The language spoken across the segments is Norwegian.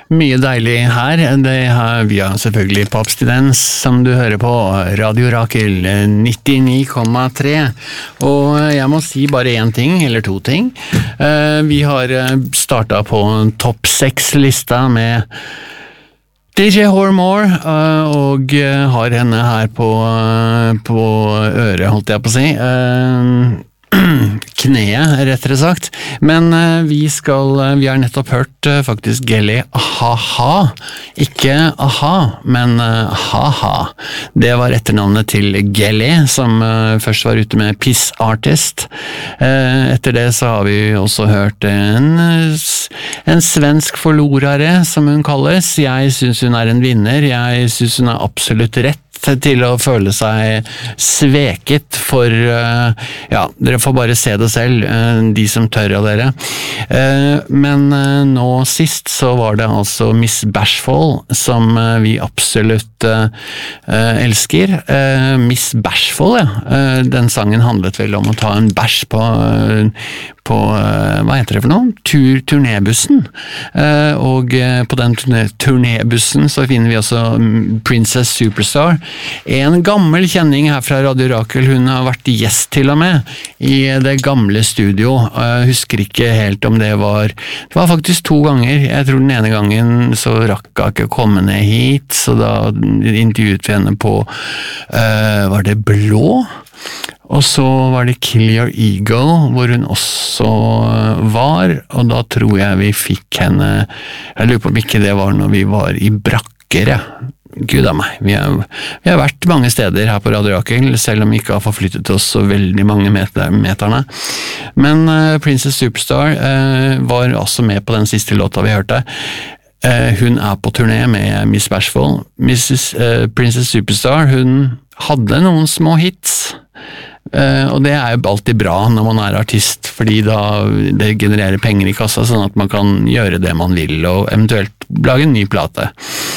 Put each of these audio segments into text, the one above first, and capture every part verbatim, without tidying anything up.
Mye deilig her. Det har vi har selvfølgelig på abstinens, som du hører på Radio Rakel nittini komma tre. Og jeg må si bare en ting, eller to ting. Vi har startet på topp seks lista med D J Hormore, og har henne her på, på øret, holdt jeg på å si. Kneet, rettere sagt. Men uh, vi skal, uh, vi har nettopp hørt uh, faktisk Gelly Ha-Ha. Ikke Aha, men uh, Ha-Ha. Det var etternavnet til Gelly, som uh, først var ute med Piss Artist. Uh, etter det så har vi også hørt en, en svensk forlorare, som hun kalles. Jeg synes hun er en vinner. Jeg synes hun er absolutt rett til å føle seg sveket for, ja, dere får bare se det selv, de som tør av dere. Men nå sist så var det altså Miss Bashful, som vi absolutt elsker. Miss Bashful, ja. Den sangen handlet vel om å ta en bæsj på, på, hva heter det for noe? Tur, turnébussen. Og på den turnébussen så finner vi også Princess Superstar. En gammel kjenning her fra Radio Rakel, hun har vært gjest til og med i det gamle studio. Jeg husker ikke helt om det var, det var faktisk to ganger. Jeg tror den ene gangen så rakk jeg ikke komme ned hit, så da intervjuet vi henne på, uh, var det Blå? Og så var det Kill Your Ego, hvor hun også var, og da tror jeg vi fikk henne, jeg lurer på om ikke det var når vi var i Brakker, ja. Gud av meg, vi har, vi har vært mange steder her på Radio Rakel, selv om vi ikke har forflyttet oss så veldig mange meter, meterne. Men uh, Princess Superstar uh, var også med på den siste låta vi hørte. Uh, hun er på turné med Miss Bashful. Missus Uh, Princess Superstar, hun hadde noen små hits, uh, og det er jo alltid bra når man er artist, fordi da det genererer penger i kassa, sånn at man kan gjøre det man vil, og eventuelt lage en ny plate.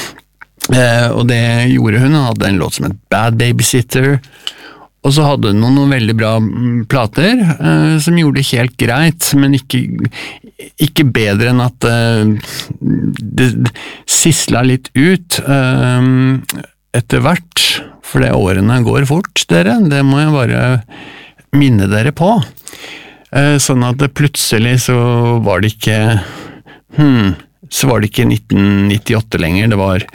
Eh, og det gjorde hun. Hun hadde en låt som het Bad Babysitter, og så hadde hun noen, noen veldig bra plater eh, som gjorde det helt greit, men ikke, ikke bedre enn at eh, det, det sisla litt ut eh, etter hvert, for det årene går fort, dere, det må jeg bare minne dere på. Eh, sånn at det plutselig så var det ikke hmm, så var det ikke nitten nittiåtte lenger, det var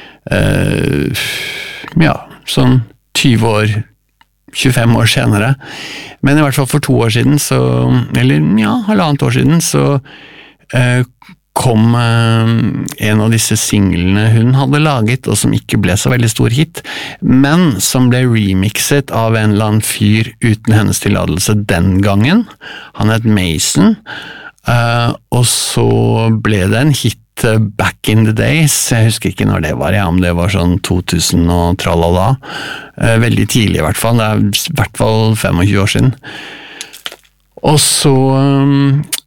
Uh, ja, sånn tyve år, tjuefem år senere. Men i hvert fall for to år siden, så, eller ja, halvannet år siden, så uh, kom uh, en av disse singlene hun hadde laget, og som ikke ble så veldig stor hit, men som ble remixet av en eller annen fyr uten hennes tilladelse den gangen. Han het Mason, uh, og så ble det en hit back in the days. Jeg husker ikke når det var, ja, om det var sånn to tusen og tralala. Veldig tidlig i hvert fall, det er i hvert fall tjuefem år siden. Og så